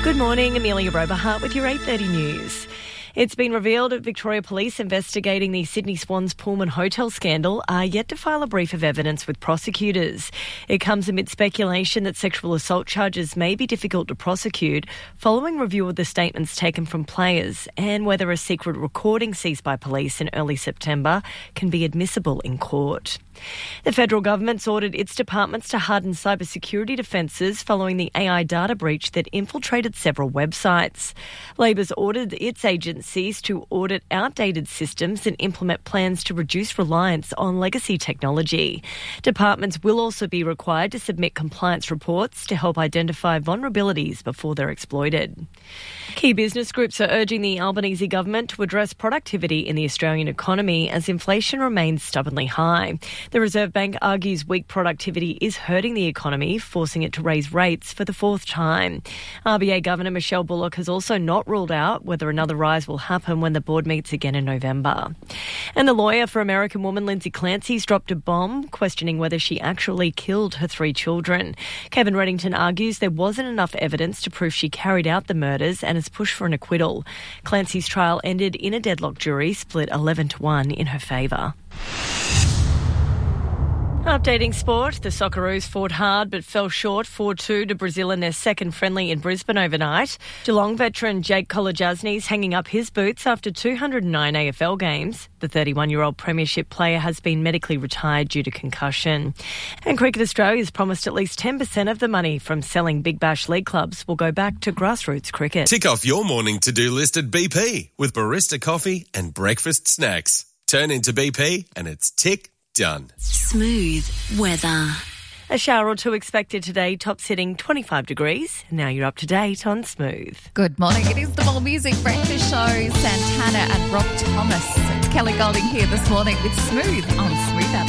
Good morning, Amelia Roberhart with your 8:30 news. It's been revealed that Victoria Police investigating the Sydney Swans Pullman Hotel scandal are yet to file a brief of evidence with prosecutors. It comes amid speculation that sexual assault charges may be difficult to prosecute following review of the statements taken from players and whether a secret recording seized by police in early September can be admissible in court. The federal government's ordered its departments to harden cybersecurity defences following the AI data breach that infiltrated several websites. Labor's ordered its agencies to audit outdated systems and implement plans to reduce reliance on legacy technology. Departments will also be required to submit compliance reports to help identify vulnerabilities before they're exploited. Key business groups are urging the Albanese government to address productivity in the Australian economy as inflation remains stubbornly high. The Reserve Bank argues weak productivity is hurting the economy, forcing it to raise rates for the fourth time. RBA Governor Michelle Bullock has also not ruled out whether another rise will happen when the board meets again in November. And the lawyer for American woman Lindsay Clancy's dropped a bomb, questioning whether she actually killed her 3 children. Kevin Reddington argues there wasn't enough evidence to prove she carried out the murders and has pushed for an acquittal. Clancy's trial ended in a deadlock jury split 11-1 in her favour. Updating sport, the Socceroos fought hard but fell short 4-2 to Brazil in their second friendly in Brisbane overnight. Geelong veteran Jake Kolodjasny's hanging up his boots after 209 AFL games. The 31-year-old premiership player has been medically retired due to concussion. And Cricket Australia's promised at least 10% of the money from selling Big Bash League clubs will go back to grassroots cricket. Tick off your morning to-do list at BP with barista coffee and breakfast snacks. Turn into BP and it's tick done. Smooth weather. A shower or two expected today, tops hitting 25 degrees. Now you're up to date on Smooth. Good morning. It is the More Music Breakfast Show. Santana and Rob Thomas. It's Kelly Golding here this morning with Smooth on Smooth Out.